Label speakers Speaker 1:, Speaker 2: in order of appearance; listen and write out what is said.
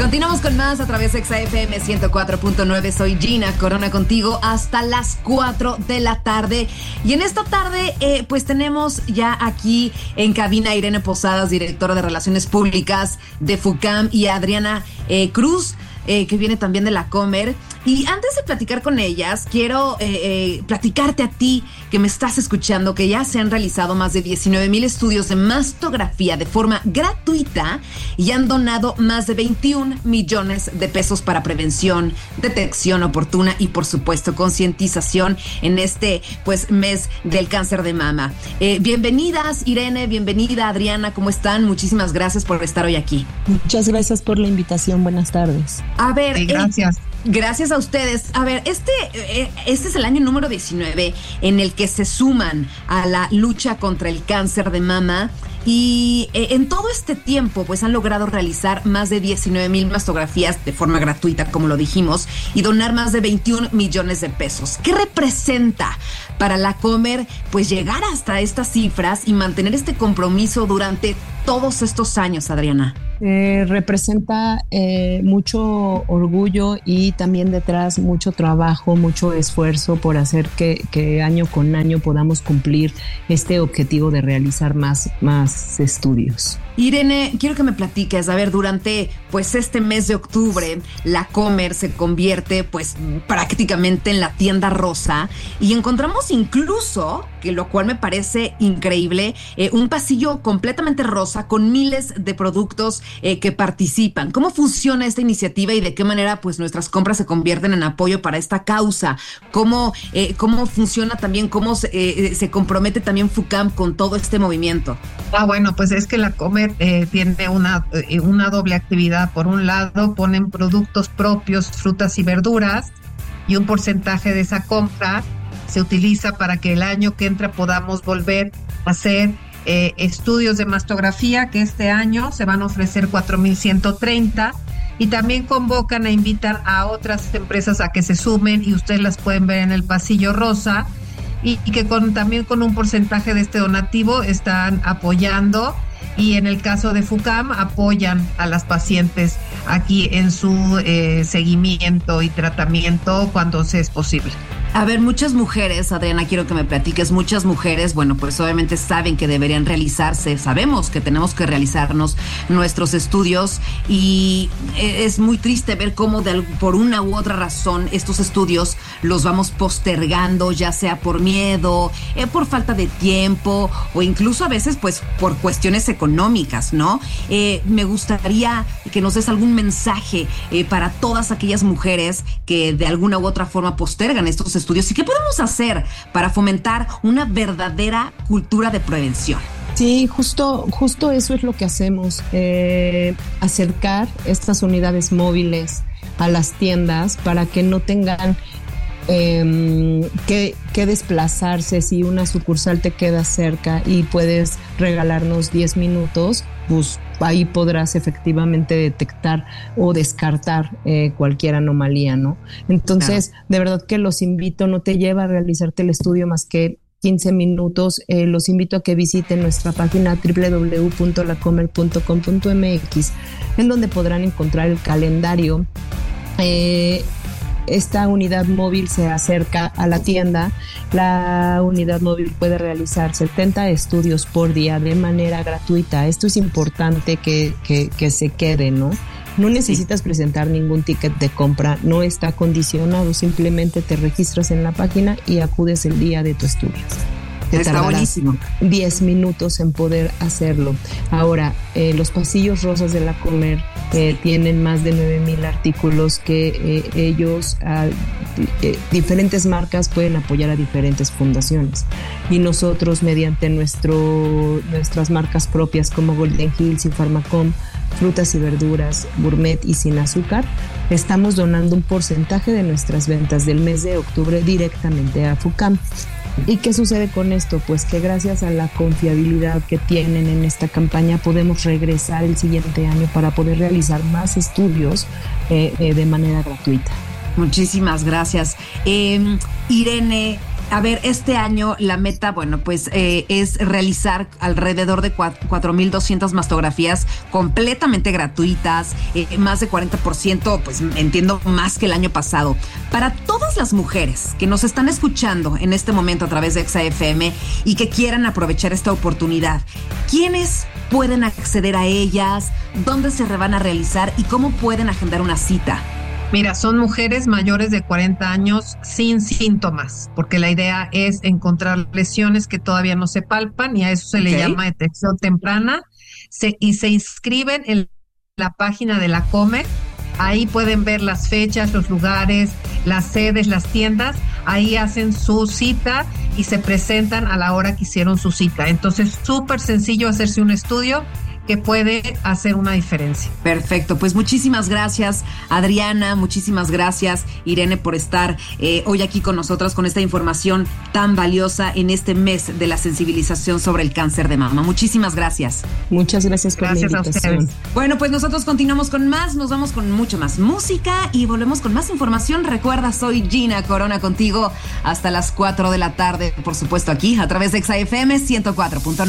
Speaker 1: Continuamos con más a través de XFM 104.9. Soy Gina Corona contigo hasta las 4 de la tarde. Y en esta tarde, pues tenemos ya aquí en cabina a Irene Posadas, directora de Relaciones Públicas de FUCAM, y a Adriana Cruz, que viene también de la Comer. Y antes de platicar con ellas, quiero platicarte a ti que me estás escuchando que ya se han realizado más de 19,000 estudios de mastografía de forma gratuita y han donado más de 21 millones de pesos para prevención, detección oportuna y, por supuesto, concientización en este mes del cáncer de mama. Bienvenidas, Irene, bienvenida, Adriana, ¿cómo están? Muchísimas gracias por estar hoy aquí.
Speaker 2: Muchas gracias por la invitación. Buenas tardes.
Speaker 1: A ver,
Speaker 3: gracias.
Speaker 1: Gracias a ustedes. A ver, este es el año número 19 en el que se suman a la lucha contra el cáncer de mama. Y en todo este tiempo, pues han logrado realizar más de 19,000 mastografías de forma gratuita, como lo dijimos, y donar más de 21 millones de pesos. ¿Qué representa para la Comer, pues, llegar hasta estas cifras y mantener este compromiso durante todos estos años, Adriana?
Speaker 2: Representa mucho orgullo y también detrás mucho trabajo, mucho esfuerzo por hacer que año con año podamos cumplir este objetivo de realizar más estudios.
Speaker 1: Irene, quiero que me platiques, a ver, durante pues este mes de octubre, la Comer se convierte pues prácticamente en la tienda rosa y encontramos incluso, que lo cual me parece increíble, un pasillo completamente rosa con miles de productos que participan. ¿Cómo funciona esta iniciativa y de qué manera pues nuestras compras se convierten en apoyo para esta causa? ¿Cómo funciona también, cómo se compromete también FUCAM con todo este movimiento?
Speaker 3: Bueno, pues es que la Comer tiene una doble actividad. Por un lado, ponen productos propios, frutas y verduras, y un porcentaje de esa compra se utiliza para que el año que entra podamos volver a hacer estudios de mastografía, que este año se van a ofrecer 4,130, y también convocan e invitan a otras empresas a que se sumen, y ustedes las pueden ver en el pasillo rosa, y que también con un porcentaje de este donativo están apoyando, y en el caso de FUCAM apoyan a las pacientes aquí en su seguimiento y tratamiento cuando se es posible.
Speaker 1: A ver, muchas mujeres, Adriana, quiero que me platiques, muchas mujeres, bueno, pues obviamente saben que deberían realizarse, sabemos que tenemos que realizarnos nuestros estudios, y es muy triste ver cómo por una u otra razón estos estudios los vamos postergando, ya sea por miedo, por falta de tiempo o incluso a veces pues por cuestiones económicas, ¿no? Me gustaría que nos des algún mensaje para todas aquellas mujeres que de alguna u otra forma postergan estos estudios, y qué podemos hacer para fomentar una verdadera cultura de prevención.
Speaker 2: Sí, justo eso es lo que hacemos, acercar estas unidades móviles a las tiendas para que no tengan que desplazarse. Si una sucursal te queda cerca y puedes regalarnos 10 minutos, pues ahí podrás efectivamente detectar o descartar cualquier anomalía, ¿no? Entonces, claro, de verdad que los invito, no te lleva a realizarte el estudio más que 15 minutos. Los invito a que visiten nuestra página www.lacomer.com.mx, en donde podrán encontrar el calendario. Esta unidad móvil se acerca a la tienda. La unidad móvil puede realizar 70 estudios por día de manera gratuita. Esto es importante que se quede, ¿no? No necesitas presentar ningún ticket de compra, no está condicionado, simplemente te registras en la página y acudes el día de tu estudio. Está buenísimo. 10 minutos en poder hacerlo. Ahora, los pasillos rosas de la Comer tienen más de 9,000 artículos que ellos, diferentes marcas, pueden apoyar a diferentes fundaciones. Y nosotros, mediante nuestras marcas propias como Golden Hills y Pharmacom, frutas y verduras, gourmet y sin azúcar, estamos donando un porcentaje de nuestras ventas del mes de octubre directamente a FUCAM. ¿Y qué sucede con esto? Pues que gracias a la confiabilidad que tienen en esta campaña podemos regresar el siguiente año para poder realizar más estudios de manera gratuita.
Speaker 1: Muchísimas gracias. Irene, a ver, este año la meta, bueno, pues es realizar alrededor de 4,200 mastografías completamente gratuitas, más de 40%, pues entiendo, más que el año pasado. Para todas las mujeres que nos están escuchando en este momento a través de Exa FM y que quieran aprovechar esta oportunidad, ¿quiénes pueden acceder a ellas? ¿Dónde se van a realizar? ¿Y cómo pueden agendar una cita?
Speaker 3: Mira, son mujeres mayores de 40 años sin síntomas, porque la idea es encontrar lesiones que todavía no se palpan y a eso se le llama detección temprana. Y se inscriben en la página de la Comer. Ahí pueden ver las fechas, los lugares, las sedes, las tiendas. Ahí hacen su cita y se presentan a la hora que hicieron su cita. Entonces, súper sencillo hacerse un estudio que puede hacer una diferencia.
Speaker 1: Perfecto, pues muchísimas gracias, Adriana, muchísimas gracias, Irene, por estar hoy aquí con nosotras con esta información tan valiosa en este mes de la sensibilización sobre el cáncer de mama. Muchísimas gracias.
Speaker 2: Muchas gracias por la invitación.
Speaker 3: A ustedes.
Speaker 1: Bueno, pues nosotros continuamos con más, nos vamos con mucho más música y volvemos con más información. Recuerda, soy Gina Corona contigo hasta las 4 de la tarde, por supuesto aquí a través de Exa FM 104.9.